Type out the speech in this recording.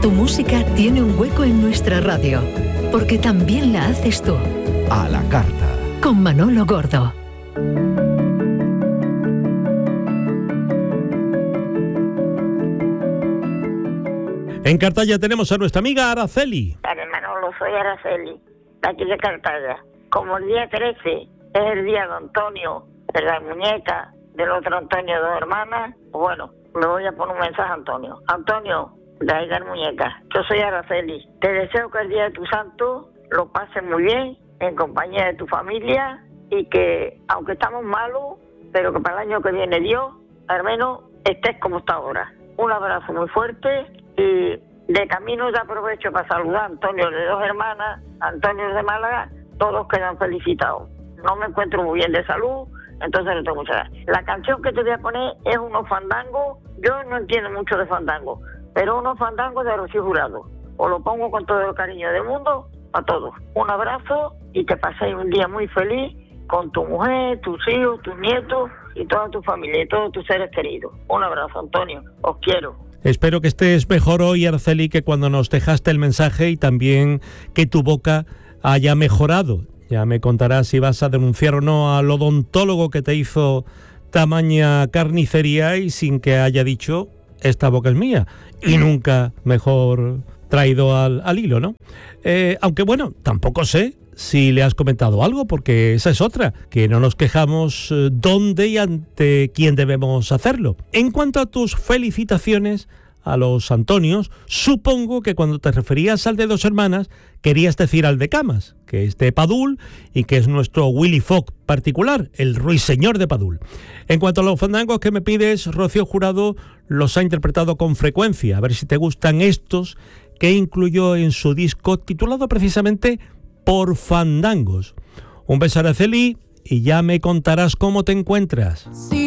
Tu música tiene un hueco en nuestra radio, porque también la haces tú. A la carta. Con Manolo Gordo. En Cartaya tenemos a nuestra amiga Araceli. Vale, Manolo, soy Araceli, de aquí de Cartaya. Como el día 13 es el día de Antonio, de la muñeca, del otro Antonio, dos hermanas, bueno, me voy a poner un mensaje a Antonio. Antonio, de ahí de la muñeca, yo soy Araceli. Te deseo que el día de tu santo lo pases muy bien, en compañía de tu familia, y que, aunque estamos malos, pero que para el año que viene Dios, al menos estés como está ahora. Un abrazo muy fuerte. Y de camino ya aprovecho para saludar a Antonio de dos hermanas, Antonio de Málaga, todos quedan felicitados. No me encuentro muy bien de salud, entonces no tengo mucha ganas. La canción que te voy a poner es unos fandangos, yo no entiendo mucho de fandango, pero unos fandangos de Rocío Jurado. Os lo pongo con todo el cariño del mundo a todos. Un abrazo y que paséis un día muy feliz con tu mujer, tus hijos, tus nietos y toda tu familia y todos tus seres queridos. Un abrazo, Antonio, os quiero. Espero que estés mejor hoy, Araceli, que cuando nos dejaste el mensaje, y también que tu boca haya mejorado. Ya me contarás si vas a denunciar o no al odontólogo que te hizo tamaña carnicería y sin que haya dicho, esta boca es mía. Y nunca mejor traído al hilo, ¿no? Aunque bueno, tampoco sé si le has comentado algo, porque esa es otra, que no nos quejamos dónde y ante quién debemos hacerlo. En cuanto a tus felicitaciones a los Antonios, supongo que cuando te referías al de dos hermanas, querías decir al de Camas, que es de Padul y que es nuestro Willy Fogg particular, el ruiseñor de Padul. En cuanto a los fandangos que me pides, Rocío Jurado los ha interpretado con frecuencia. A ver si te gustan estos que incluyó en su disco titulado precisamente Por Fandangos. Un beso, Araceli, y ya me contarás cómo te encuentras.